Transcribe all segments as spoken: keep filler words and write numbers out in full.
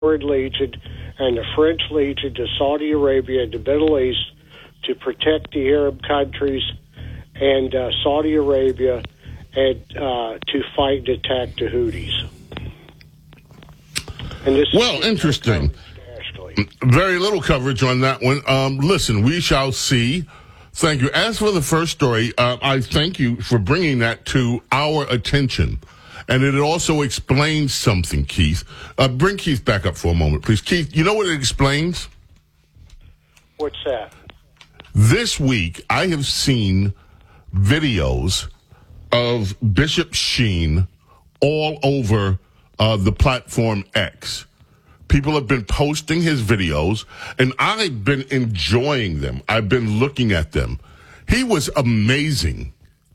Foreign Legion and the French Legion to Saudi Arabia and the Middle East to protect the Arab countries and uh, Saudi Arabia and uh, to fight and attack the Houthis. And this well, interesting. Very little coverage on that one. Um, listen, we shall see. Thank you. As for the first story, uh, I thank you for bringing that to our attention. And it also explains something, Keith. Uh, bring Keith back up for a moment, please. Keith, you know what it explains? What's that? This week, I have seen videos of Bishop Sheen all over uh, the platform X. People have been posting his videos, and I've been enjoying them. I've been looking at them. He was amazing.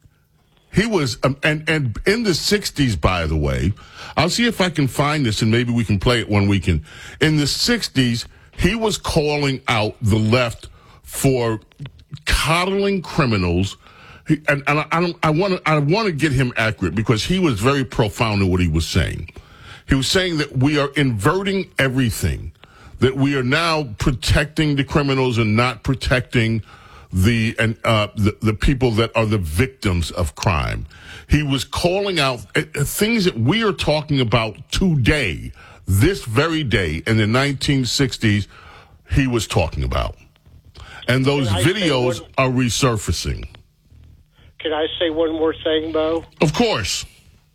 He was, um, and, and in the sixties, by the way, I'll see if I can find this, and maybe we can play it one weekend. In the sixties, he was calling out the left for coddling criminals. He, and, and I, I, don't, I want to I want to get him accurate because he was very profound in what he was saying. He was saying that we are inverting everything, that we are now protecting the criminals and not protecting the and uh, the, the people that are the victims of crime. He was calling out uh, things that we are talking about today, this very day in the nineteen sixties. He was talking about, and those videos one, are resurfacing. Can I say one more thing, Bo? Of course.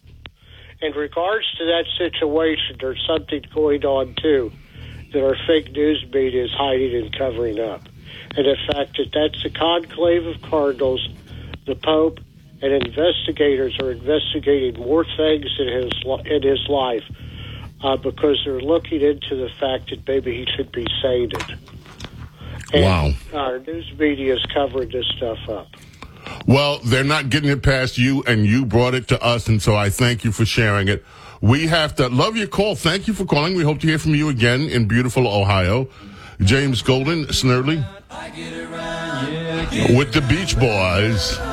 In regards to that situation, there's something going on, too, that our fake news media is hiding and covering up. And the fact that that's the conclave of cardinals, the Pope, and investigators are investigating more things in his, in his life uh, because they're looking into the fact that maybe he should be sated. And wow. Our news media is covering this stuff up. Well, they're not getting it past you, and you brought it to us, and so I thank you for sharing it. We have to love your call. Thank you for calling. We hope to hear from you again in beautiful Ohio. James Golden, Snerdley, with the Beach Boys.